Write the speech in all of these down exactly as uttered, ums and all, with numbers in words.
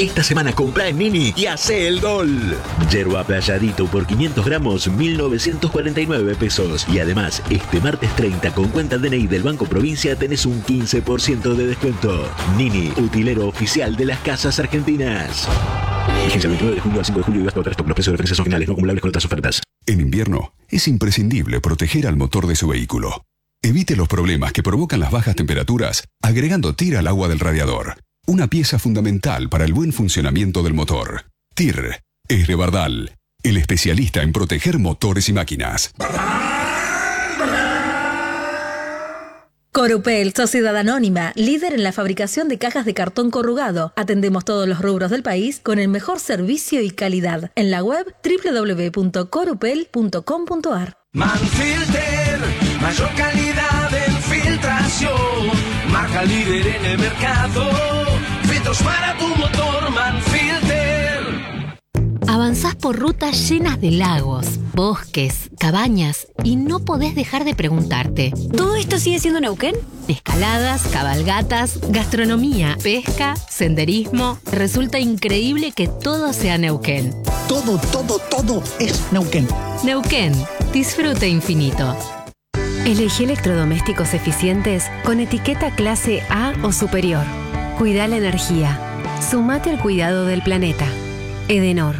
Esta semana compra en Nini y hace el gol. Yerba Playadito por quinientos gramos, mil novecientos cuarenta y nueve pesos. Y además, este martes treinta con cuenta D N I del Banco Provincia tenés un quince por ciento de descuento. Nini, utilero oficial de las casas argentinas. Vigencia el veintinueve de junio al cinco de julio y hasta otro stock. Los precios de referencia son finales, no acumulables con otras ofertas. En invierno, es imprescindible proteger al motor de su vehículo. Evite los problemas que provocan las bajas temperaturas agregando T I R al agua del radiador. Una pieza fundamental para el buen funcionamiento del motor. T I R es Rebardal, el especialista en proteger motores y máquinas. Corupel, sociedad anónima, líder en la fabricación de cajas de cartón corrugado. Atendemos todos los rubros del país con el mejor servicio y calidad. En la web doble u doble u doble u punto corupel punto com punto a r. Manfilter, mayor calidad en filtración, marca líder en el mercado, filtros para tu motor, Manfilter. Avanzás por rutas llenas de lagos, bosques, cabañas y no podés dejar de preguntarte: ¿todo esto sigue siendo Neuquén? Escaladas, cabalgatas, gastronomía, pesca, senderismo. Resulta increíble que todo sea Neuquén. Todo, todo, todo es Neuquén. Neuquén, disfrute infinito. Elegí electrodomésticos eficientes con etiqueta clase A o superior. Cuida la energía. Sumate al cuidado del planeta. Edenor.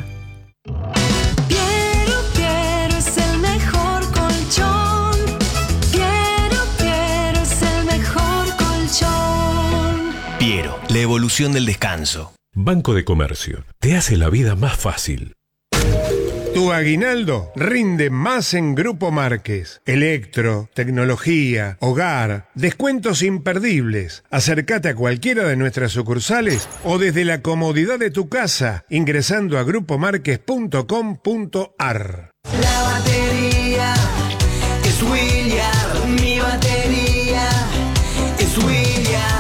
Piero, Piero es el mejor colchón. Piero, Piero es el mejor colchón. Piero, la evolución del descanso. Banco de Comercio, te hace la vida más fácil. Tu aguinaldo rinde más en Grupo Márquez. Electro, tecnología, hogar, descuentos imperdibles. Acércate a cualquiera de nuestras sucursales o desde la comodidad de tu casa ingresando a grupo márquez punto com punto a r. La batería es William, mi batería es William.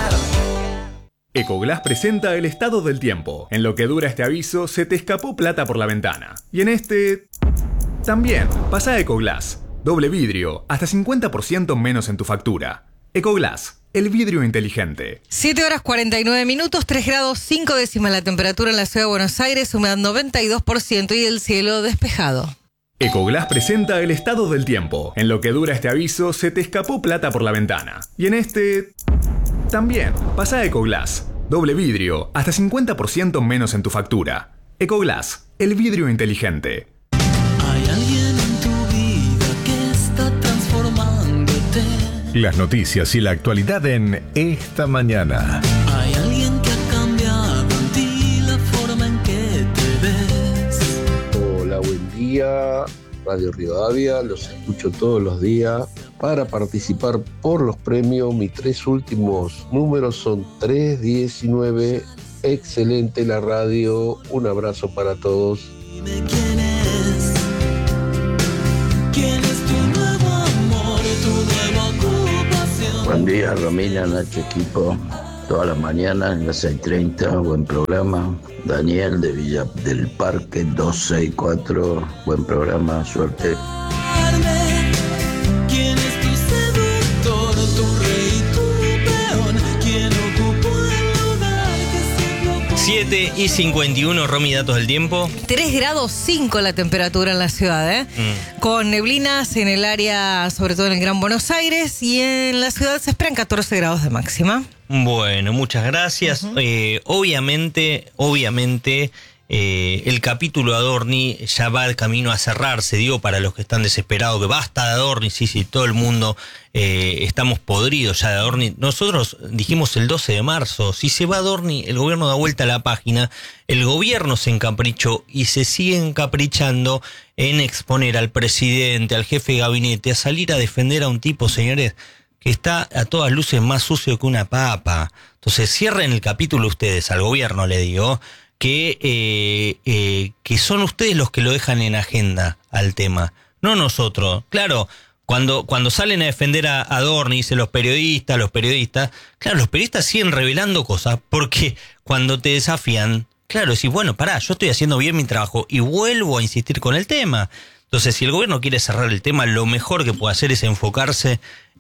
Ecoglass presenta el estado del tiempo. En lo que dura este aviso, se te escapó plata por la ventana. Y en este... también. Pasa a Ecoglass. Doble vidrio, hasta cincuenta por ciento menos en tu factura. Ecoglass, el vidrio inteligente. siete horas cuarenta y nueve minutos, tres grados cinco décimas la temperatura en la ciudad de Buenos Aires, humedad noventa y dos por ciento y el cielo despejado. Ecoglass presenta el estado del tiempo. En lo que dura este aviso, se te escapó plata por la ventana. Y en este... también. Pasa a Ecoglass. Doble vidrio, hasta cincuenta por ciento menos en tu factura. Ecoglass, el vidrio inteligente. Hay alguien en tu vida que está transformándote. Las noticias y la actualidad en Esta Mañana. Hay alguien que ha cambiado en ti la forma en que te ves. Hola, buen día. Radio Rivadavia, los escucho todos los días. Para participar por los premios, mis tres últimos números son tres diecinueve. Excelente la radio, un abrazo para todos. Dime quién es, quién es tu nuevo amor, tu nueva ocupación. Buen día, Romina, Nacho, equipo. Todas las mañanas en las seis treinta, buen programa. Daniel de Villa del Parque dos seis cuatro, buen programa, suerte. ¿Quién es tu seductor, tu rey, tu peón? ¿Quién ocupó el lugar que siempre ocupó? siete y cincuenta y uno, Romy, datos del tiempo. tres grados cinco la temperatura en la ciudad, ¿eh? Mm. Con neblinas en el área, sobre todo en el Gran Buenos Aires, y en la ciudad se esperan catorce grados de máxima. Bueno, muchas gracias. Uh-huh. Eh, obviamente, obviamente, eh, el capítulo Adorni ya va el camino a cerrarse. Digo, para los que están desesperados, que basta de Adorni, sí, sí, todo el mundo eh, estamos podridos ya de Adorni. Nosotros dijimos el doce de marzo, si se va Adorni, el gobierno da vuelta a la página. El gobierno se encaprichó y se sigue encaprichando en exponer al presidente, al jefe de gabinete, a salir a defender a un tipo, señores, que está a todas luces más sucio que una papa. Entonces cierren el capítulo ustedes, al gobierno le digo, que, eh, eh, que son ustedes los que lo dejan en agenda al tema, no nosotros. Claro, cuando, cuando salen a defender a Adorni, dicen los periodistas, los periodistas, claro, los periodistas siguen revelando cosas, porque cuando te desafían, claro, decís, bueno, pará, yo estoy haciendo bien mi trabajo y vuelvo a insistir con el tema. Entonces, si el gobierno quiere cerrar el tema, lo mejor que puede hacer es enfocarse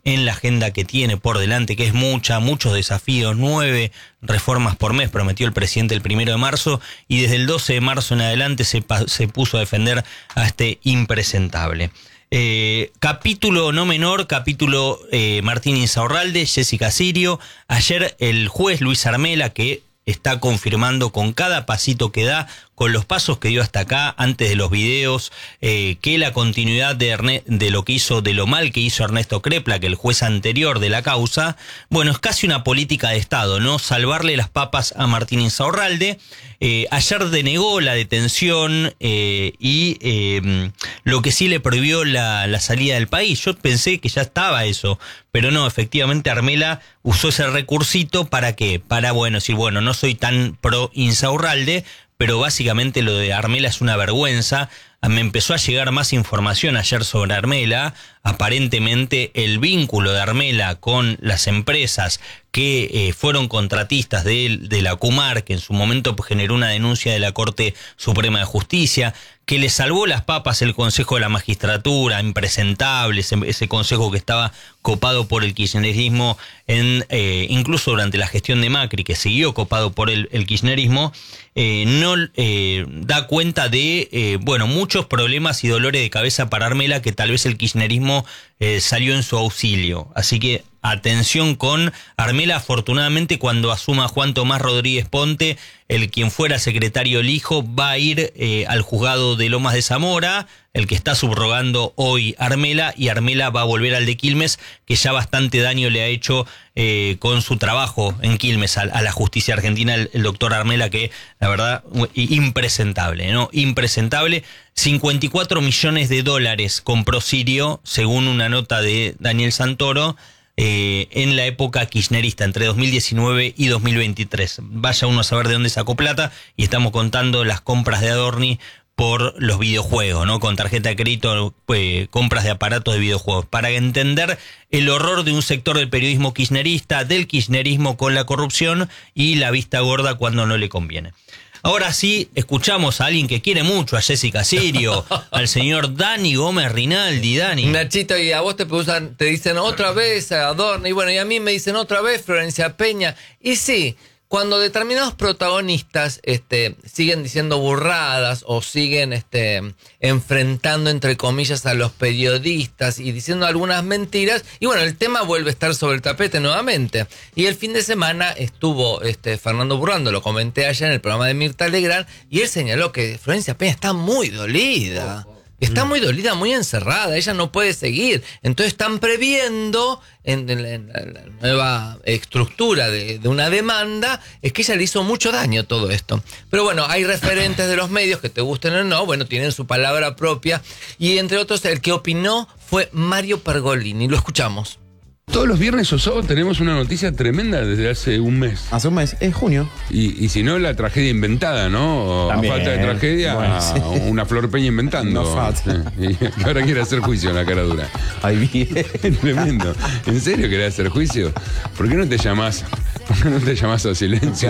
en la agenda que tiene por delante, que es mucha, muchos desafíos, nueve reformas por mes, prometió el presidente el primero de marzo, y desde el doce de marzo en adelante se, se puso a defender a este impresentable. Eh, capítulo no menor, capítulo eh, Martín Insaurralde, Jessica Sirio. Ayer el juez Luis Armela, que está confirmando con cada pasito que da, con los pasos que dio hasta acá, antes de los videos, eh, que la continuidad de, Erne- de lo que hizo, de lo mal que hizo Ernesto Crepla, que el juez anterior de la causa, bueno, es casi una política de Estado, ¿no? Salvarle las papas a Martín Insaurralde. Eh, ayer denegó la detención eh, y eh, lo que sí le prohibió la, la salida del país. Yo pensé que ya estaba eso, pero no, efectivamente Armela usó ese recursito. ¿Para qué? Para, bueno, decir, bueno, no soy tan pro Insaurralde, pero básicamente lo de Armela es una vergüenza. Me empezó a llegar más información ayer sobre Armela. Aparentemente el vínculo de Armela con las empresas que eh, fueron contratistas de, de la Cumar, que en su momento pues, generó una denuncia de la Corte Suprema de Justicia, que le salvó las papas el Consejo de la Magistratura, impresentable, ese, ese consejo que estaba copado por el kirchnerismo, en, eh, incluso durante la gestión de Macri, que siguió copado por el, el kirchnerismo, eh, no eh, da cuenta de, eh, bueno, muchos problemas y dolores de cabeza para Armela, que tal vez el kirchnerismo eh, salió en su auxilio. Así que atención con Armela. Afortunadamente, cuando asuma Juan Tomás Rodríguez Ponte, el quien fuera secretario el hijo, va a ir eh, al juzgado de Lomas de Zamora, el que está subrogando hoy Armela, y Armela va a volver al de Quilmes, que ya bastante daño le ha hecho eh, con su trabajo en Quilmes a, a la justicia argentina, el, el doctor Armela, que la verdad, impresentable, ¿no? Impresentable. cincuenta y cuatro millones de dólares compró Sirio, según una nota de Daniel Santoro, Eh, en la época kirchnerista, entre dos mil diecinueve y dos mil veintitrés. Vaya uno a saber de dónde sacó plata, y estamos contando las compras de Adorni por los videojuegos, ¿no? Con tarjeta de crédito, eh, compras de aparatos de videojuegos, para entender el horror de un sector del periodismo kirchnerista, del kirchnerismo con la corrupción y la vista gorda cuando no le conviene. Ahora sí, escuchamos a alguien que quiere mucho, a Jessica Sirio, al señor Dani Gómez Rinaldi. Dani. Nachito, y a vos te, usan, te dicen otra vez a Adorni, y bueno, y a mí me dicen otra vez Florencia Peña. Y sí, cuando determinados protagonistas este, siguen diciendo burradas o siguen este, enfrentando, entre comillas, a los periodistas y diciendo algunas mentiras, y bueno, el tema vuelve a estar sobre el tapete nuevamente. Y el fin de semana estuvo este, Fernando Burlando, lo comenté ayer en el programa de Mirta Legrand, y él señaló que Florencia Peña está muy dolida. Está muy dolida, muy encerrada, ella no puede seguir. Entonces están previendo en, en, en la, la nueva estructura de, de una demanda, es que ella le hizo mucho daño todo esto. Pero bueno, hay referentes de los medios, que te gusten o no, bueno, tienen su palabra propia. Y entre otros, el que opinó fue Mario Pergolini. Lo escuchamos. Todos los viernes o sábados tenemos una noticia tremenda desde hace un mes. Hace un mes, en junio. Y, y si no, la tragedia inventada, ¿no? También. A falta de tragedia, Bueno, sí. una Flor Peña inventando. No falta. Sí. Y ahora quiere hacer juicio en la cara dura. Ay, bien. Tremendo. ¿En serio querés hacer juicio? ¿Por qué no te llamás? ¿Por qué no te llamás a silencio?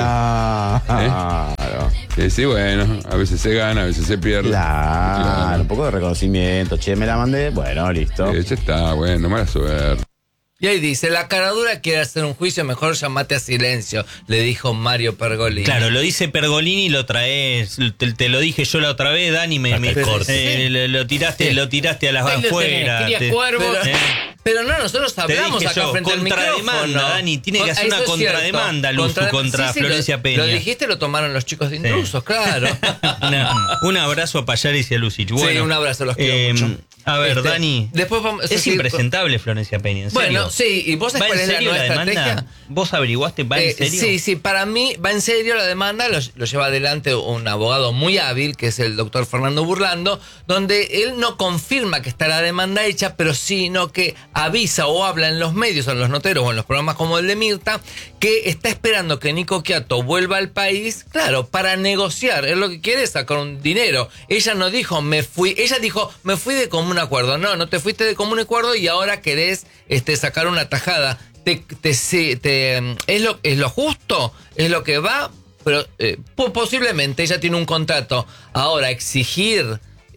Claro. ¿Eh? Sí, bueno, a veces se gana, a veces se pierde. Claro, Claro. un poco de reconocimiento. Che, me la mandé. Bueno, listo. Eh, ya está, bueno, mala suerte. Y ahí dice, la caradura quiere hacer un juicio, mejor llamate a silencio, le dijo Mario Pergolini. Claro, lo dice Pergolini, lo traes, te, te lo dije yo la otra vez, Dani, me, me eh, lo, lo tiraste, Sí. lo tiraste a las Ahí lo afuera. tenés, te- quería cuervos. eh. Pero no, nosotros Te hablamos dije acá yo, frente al contrademanda, micrófono. Dani, tiene que Con- hacer una eso es cierto. contrademanda, Luzu, Contra- contra sí, sí, Florencia lo, Peña. Lo dijiste, lo tomaron los chicos de Intrusos, claro. Una- un abrazo a Payares y a Lucich. Bueno, Sí, un abrazo, los quiero eh, mucho. A ver, Este, Dani, después vamos a es seguir- impresentable Florencia Peña, ¿en serio? Bueno, sí, ¿y vos sabés ¿Va cuál en es la serio nueva la demanda? estrategia? ¿Vos averiguaste? ¿Va en Eh, serio? Sí, sí, para mí va en serio la demanda, lo, lo lleva adelante un abogado muy hábil, que es el doctor Fernando Burlando, donde él no confirma que está la demanda hecha, pero sino que avisa o habla en los medios, en los noteros o en los programas como el de Mirta, que está esperando que Nico Quiato vuelva al país, claro, para negociar. Él lo que quiere es sacar un dinero. Ella no dijo, me fui, ella dijo, me fui de común acuerdo. No, no te fuiste de común acuerdo y ahora querés este, sacar una tajada. Te, te, te, te- ¿es, lo, ¿Es lo justo? ¿Es lo que va? Pero eh, po- posiblemente ella tiene un contrato. Ahora, exigir eh,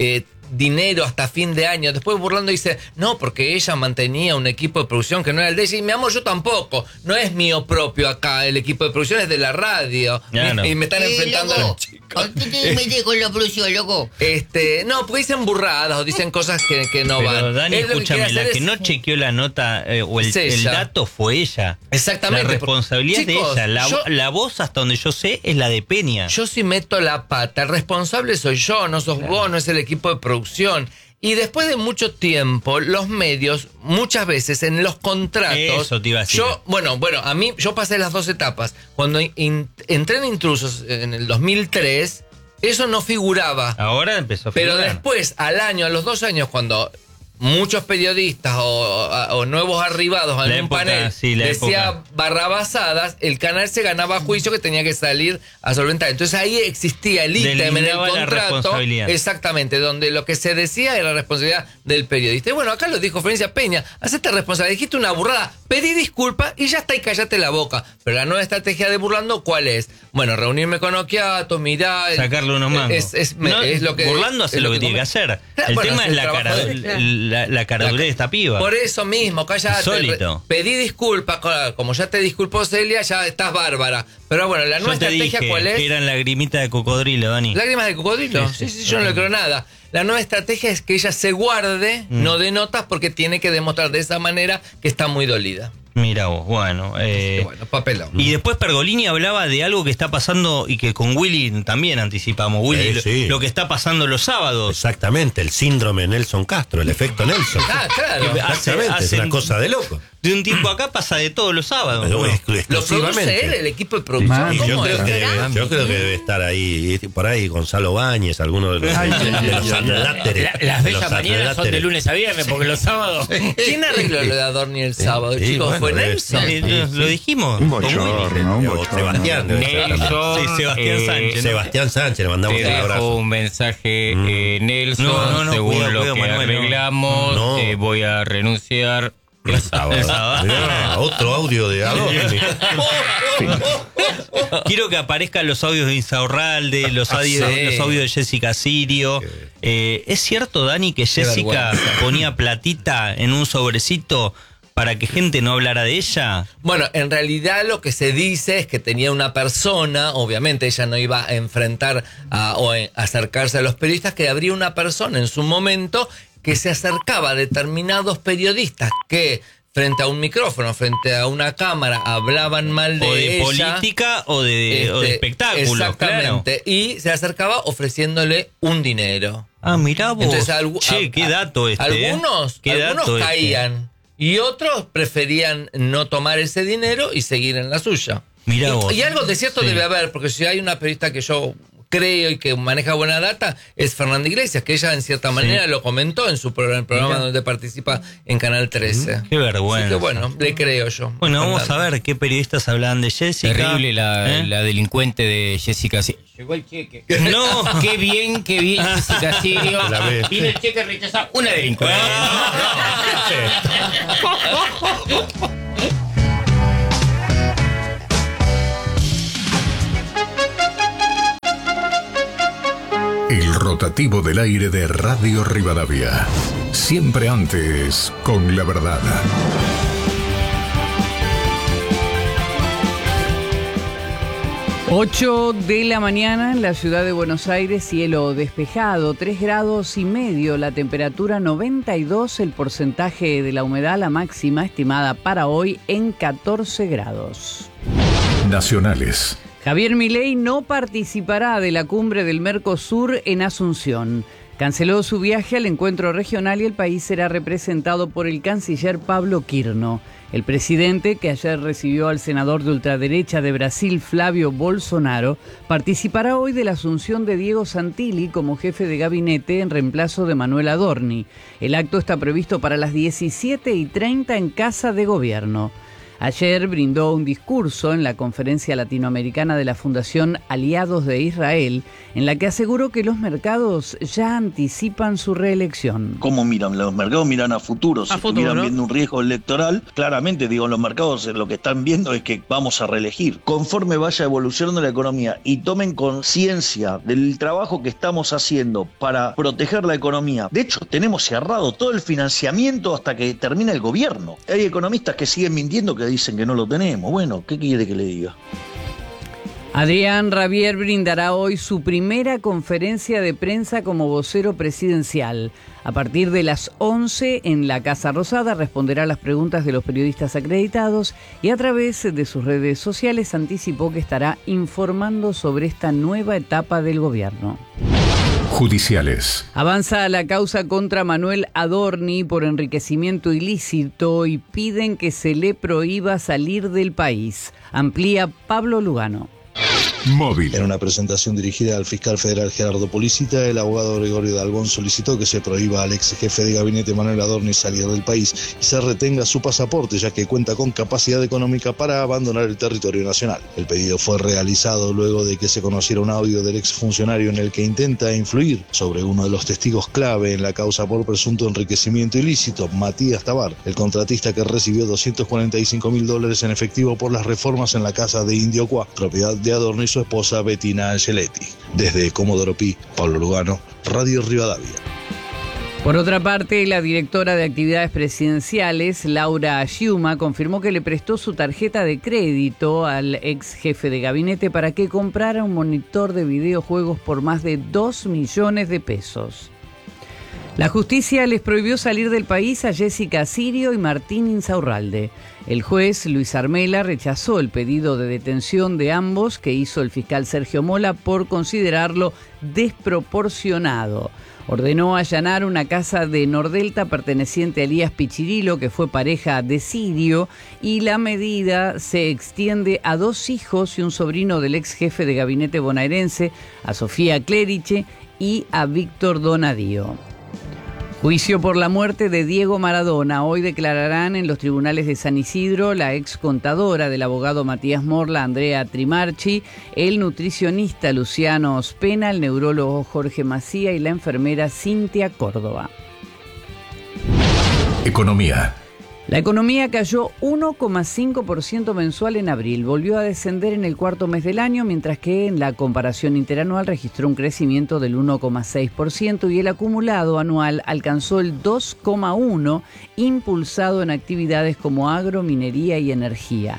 dinero hasta fin de año. Después burlando dice, no, porque ella mantenía un equipo de producción que no era el de ella. Y mi amor, yo tampoco. No es mío propio acá. El equipo de producción es de la radio. Claro. Y, y me están Eh, enfrentando loco, a los chicos. ¿qué te metes con la producción, loco? Este, no, porque dicen burradas o dicen cosas que, que no Pero van. Dani, Él lo que escúchame, quiere la hacer que es- no chequeó la nota eh, o el, Es ella. el dato fue ella. Exactamente. La responsabilidad es Chicos, de ella. La, yo- la voz, hasta donde yo sé, es la de Peña. Yo sí meto la pata. El responsable soy yo, no sos vos, no es el equipo de producción. Y después de mucho tiempo, los medios, muchas veces en los contratos. Eso te iba a decir. Yo, bueno, bueno, a mí, yo pasé las dos etapas. Cuando in- entré en Intrusos en el dos mil tres, eso no figuraba. Ahora empezó a Pero figurar. después, al año, a los dos años, cuando muchos periodistas o, o nuevos arribados en La un época, panel sí, la decía época. barrabasadas, el canal se ganaba a juicio que tenía que salir a solventar. Entonces ahí existía el ítem en el Delimitaba la contrato. responsabilidad. Exactamente, donde lo que se decía era responsabilidad del periodista. Y bueno, acá lo dijo Florencia Peña, hacete responsable, dijiste una burrada, pedí disculpas y ya está, y callate la boca. Pero la nueva estrategia de Burlando, ¿cuál es? Bueno, reunirme con Okiato, mirá... el- Sacarle unos mangos. Es, es- No, es lo que... Burlando hace es lo que tiene que come. hacer. Claro, El bueno, tema hace es la, trabajo cara, de él. la, la caradurez de esta piba. Por eso mismo, callate. Insólito. Re- Pedí disculpas, co- como ya te disculpó Celia, ya estás bárbara. Pero bueno, la nueva Yo te estrategia, dije ¿cuál es? que eran lagrimitas de cocodrilo, Dani. Lágrimas de cocodrilo. Sí, sí, yo no le creo nada. La nueva estrategia es que ella se guarde, Mm. no dé notas, porque tiene que demostrar de esa manera que está muy dolida. Mira vos, bueno. Eh, bueno, papelón. Y después Pergolini hablaba de algo que está pasando y que con Willy también anticipamos. Willy, Sí, lo- sí. Lo, que está pasando los sábados. Exactamente, el síndrome Nelson Castro, el efecto Nelson. Ah, claro. Que hace- Exactamente, es una hacen- cosa de loco. De un tiempo acá pasa de todos los sábados. Pero, Bueno. exclu- Lo produce exclusivamente. él, el equipo de producción. Y yo, ¿Cómo creo es? que debe, yo creo que debe estar ahí, y por ahí Gonzalo Báñez, alguno de los, Ay, de ay, ay, los ay, adláteres. La- las de los bellas mañanas son de adláteres. lunes a viernes, porque los sábados. ¿Quién arregló lo de Adorni el sábado, Sí, chicos? bueno, ¿Fue debe Nelson? ser. Eh, lo dijimos. Un Con bochorno, Willy. un bochorno. Sebastián, debe ser también. Nelson, Sí, Sebastián eh, Sánchez. ¿no? Sebastián Sánchez, le mandamos Te un dejo abrazo. un mensaje, eh, Nelson. No, no, no, según cuidado, lo cuidado, que Manuel, no. arreglamos, No. eh, voy a renunciar el sábado. El sábado. Mirá, otro audio de Adorni. Quiero que aparezcan los audios de Insaurralde, los audios, Sí. los audios de Jessica Sirio. Eh, ¿Es cierto, Dani, que Jessica vergüenza. ponía platita en un sobrecito para que gente no hablara de ella? Bueno, en realidad lo que se dice es que tenía una persona, obviamente ella no iba a enfrentar a- o a acercarse a los periodistas, que habría una persona en su momento que se acercaba a determinados periodistas que frente a un micrófono, frente a una cámara, hablaban mal de O de ella. política o de, o de Este, espectáculos, exactamente. Y se acercaba ofreciéndole un dinero. Ah, mirá vos. Entonces, algu- che, a- qué a- dato este. Algunos, ¿eh? Qué algunos dato este. caían y otros preferían no tomar ese dinero y seguir en la suya. Mirá y, vos. y algo de cierto Sí. debe haber, porque si hay una periodista que yo creo y que maneja buena data, es Fernanda Iglesias, que ella en cierta manera lo comentó en su programa, el programa Mirá. donde participa en Canal trece. Qué vergüenza. Así que bueno, le creo yo. Bueno, vamos Fernanda. a ver qué periodistas hablan de Jessica. Terrible la, ¿Eh? la delincuente de Jessica Sirio. Llegó el cheque. No. Qué bien, qué bien, Jessica Sirio. La ve. Vino el cheque rechazado. Una delincuente. El rotativo del aire de Radio Rivadavia. Siempre antes, con la verdad. ocho de la mañana en la ciudad de Buenos Aires, cielo despejado, tres grados y medio, la temperatura noventa y dos, el porcentaje de la humedad, la máxima estimada para hoy en catorce grados. Nacionales. Javier Milei no participará de la cumbre del Mercosur en Asunción. Canceló su viaje al encuentro regional y el país será representado por el canciller Pablo Quirno. El presidente, que ayer recibió al senador de ultraderecha de Brasil, Flavio Bolsonaro, participará hoy de la asunción de Diego Santilli como jefe de gabinete en reemplazo de Manuel Adorni. El acto está previsto para las diecisiete y treinta en Casa de Gobierno. Ayer brindó un discurso en la Conferencia Latinoamericana de la Fundación Aliados de Israel, en la que aseguró que los mercados ya anticipan su reelección. ¿Cómo miran? Los mercados miran a futuro. Si A futuro, estuvieran ¿no? viendo un riesgo electoral, claramente, digo, los mercados lo que están viendo es que vamos a reelegir. Conforme vaya evolucionando la economía y tomen conciencia del trabajo que estamos haciendo para proteger la economía. De hecho, tenemos cerrado todo el financiamiento hasta que termine el gobierno. Hay economistas que siguen mintiendo que dicen que no lo tenemos. Bueno, ¿qué quiere que le diga? Adrián Rabier brindará hoy su primera conferencia de prensa como vocero presidencial. A partir de las once en la Casa Rosada responderá las preguntas de los periodistas acreditados y a través de sus redes sociales anticipó que estará informando sobre esta nueva etapa del gobierno. Judiciales. Avanza la causa contra Manuel Adorni por enriquecimiento ilícito y piden que se le prohíba salir del país. Amplía Pablo Lugano. Móvil. En una presentación dirigida al fiscal federal Gerardo Policita, el abogado Gregorio Dalbón solicitó que se prohíba al ex jefe de gabinete Manuel Adorni salir del país y se retenga su pasaporte, ya que cuenta con capacidad económica para abandonar el territorio nacional. El pedido fue realizado luego de que se conociera un audio del exfuncionario en el que intenta influir sobre uno de los testigos clave en la causa por presunto enriquecimiento ilícito, Matías Tabar, el contratista que recibió doscientos cuarenta y cinco mil dólares en efectivo por las reformas en la casa de Indio Cuá, propiedad de Adorni y su esposa Bettina Angeletti. Desde Comodoro Pi, Pablo Lugano, Radio Rivadavia. Por otra parte, la directora de actividades presidenciales, Laura Schiuma, confirmó que le prestó su tarjeta de crédito al ex jefe de gabinete para que comprara un monitor de videojuegos por más de dos millones de pesos. La justicia les prohibió salir del país a Jessica Sirio y Martín Insaurralde. El juez Luis Armela rechazó el pedido de detención de ambos que hizo el fiscal Sergio Mola por considerarlo desproporcionado. Ordenó allanar una casa de Nordelta perteneciente a Elías Pichirilo, que fue pareja de Sirio, y la medida se extiende a dos hijos y un sobrino del ex jefe de gabinete bonaerense, a Sofía Cleriche y a Víctor Donadío. Juicio por la muerte de Diego Maradona. Hoy declararán en los tribunales de San Isidro la ex contadora del abogado Matías Morla, Andrea Trimarchi, el nutricionista Luciano Ospena, el neurólogo Jorge Macía y la enfermera Cintia Córdoba. Economía. La economía cayó uno coma cinco por ciento mensual en abril, volvió a descender en el cuarto mes del año, mientras que en la comparación interanual registró un crecimiento del uno coma seis por ciento y el acumulado anual alcanzó el dos coma uno por ciento, impulsado en actividades como agro, minería y energía.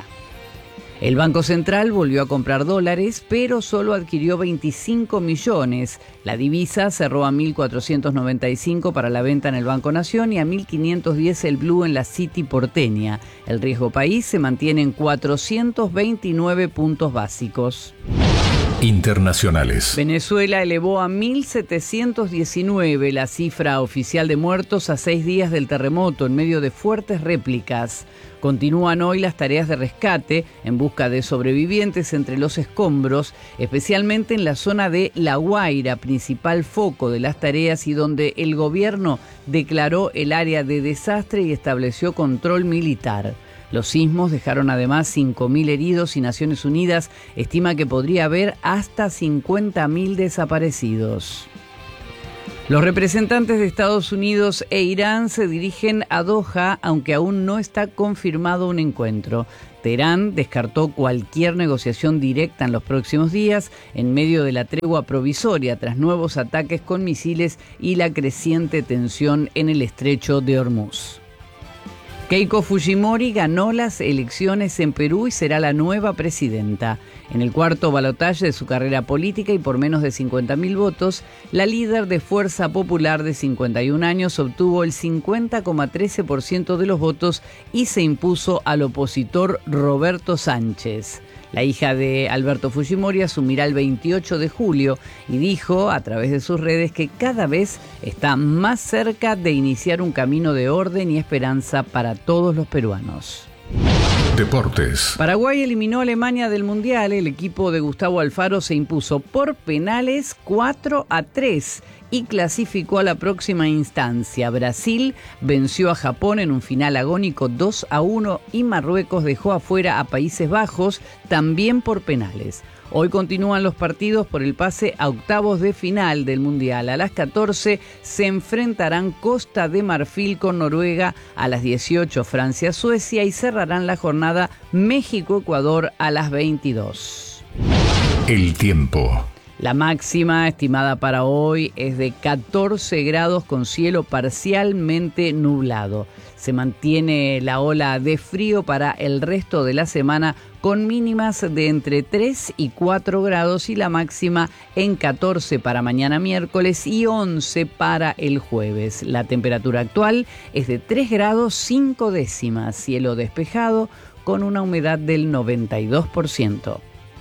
El Banco Central volvió a comprar dólares, pero solo adquirió veinticinco millones. La divisa cerró a mil cuatrocientos noventa y cinco para la venta en el Banco Nación y a mil quinientos diez el blue en la City porteña. El riesgo país se mantiene en cuatrocientos veintinueve puntos básicos. Internacionales. Venezuela elevó a mil setecientos diecinueve la cifra oficial de muertos a seis días del terremoto en medio de fuertes réplicas. Continúan hoy las tareas de rescate en busca de sobrevivientes entre los escombros, especialmente en la zona de La Guaira, principal foco de las tareas y donde el gobierno declaró el área de desastre y estableció control militar. Los sismos dejaron además cinco mil heridos y Naciones Unidas estima que podría haber hasta cincuenta mil desaparecidos. Los representantes de Estados Unidos e Irán se dirigen a Doha, aunque aún no está confirmado un encuentro. Teherán descartó cualquier negociación directa en los próximos días, en medio de la tregua provisoria tras nuevos ataques con misiles y la creciente tensión en el estrecho de Hormuz. Keiko Fujimori ganó las elecciones en Perú y será la nueva presidenta. En el cuarto balotaje de su carrera política y por menos de cincuenta mil votos, la líder de Fuerza Popular de cincuenta y un años obtuvo el cincuenta coma trece por ciento de los votos y se impuso al opositor Roberto Sánchez. La hija de Alberto Fujimori asumirá el veintiocho de julio y dijo a través de sus redes que cada vez está más cerca de iniciar un camino de orden y esperanza para todos los peruanos. Deportes. Paraguay eliminó a Alemania del Mundial. El equipo de Gustavo Alfaro se impuso por penales cuatro a tres y clasificó a la próxima instancia. Brasil venció a Japón en un final agónico dos a uno y Marruecos dejó afuera a Países Bajos también por penales. Hoy continúan los partidos por el pase a octavos de final del Mundial. A las catorce se enfrentarán Costa de Marfil con Noruega, a las dieciocho Francia-Suecia y cerrarán la jornada México-Ecuador a las veintidós. El tiempo. La máxima estimada para hoy es de catorce grados con cielo parcialmente nublado. Se mantiene la ola de frío para el resto de la semana con mínimas de entre tres y cuatro grados y la máxima en catorce para mañana miércoles y once para el jueves. La temperatura actual es de tres grados cinco décimas, cielo despejado con una humedad del noventa y dos por ciento.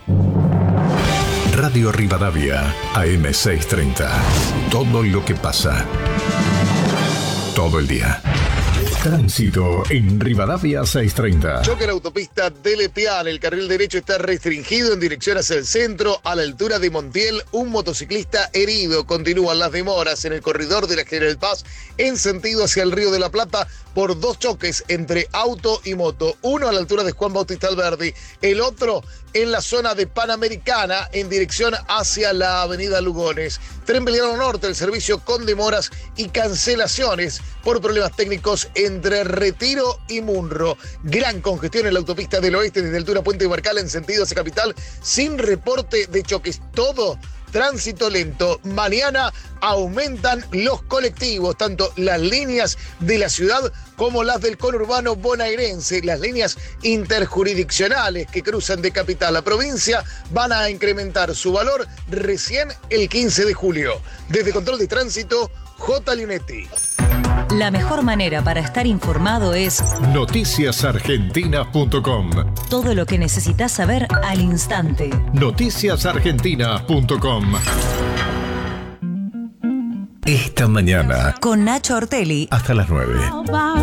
Radio Rivadavia, A M seiscientos treinta. Todo lo que pasa. Todo el día. Tránsito en Rivadavia seiscientos treinta. Choque en la autopista de Lepiane. El carril derecho está restringido en dirección hacia el centro. A la altura de Montiel, un motociclista herido. Continúan las demoras en el corredor de la General Paz en sentido hacia el Río de la Plata por dos choques entre auto y moto. Uno a la altura de Juan Bautista Alberdi, el otro en la zona de Panamericana en dirección hacia la avenida Lugones. Tren Belgrano Norte, el servicio con demoras y cancelaciones por problemas técnicos entre Retiro y Munro. Gran congestión en la autopista del oeste desde altura Puente Barcal en sentido hacia capital sin reporte de choques. Todo tránsito lento. Mañana aumentan los colectivos, tanto las líneas de la ciudad como las del conurbano bonaerense. Las líneas interjurisdiccionales que cruzan de capital a provincia van a incrementar su valor recién el quince de julio. Desde Control de Tránsito, J. Linetti. La mejor manera para estar informado es noticias argentinas punto com. Todo lo que necesitas saber al instante. noticias argentinas punto com. Esta mañana Con Nacho Ortelli. hasta las nueve.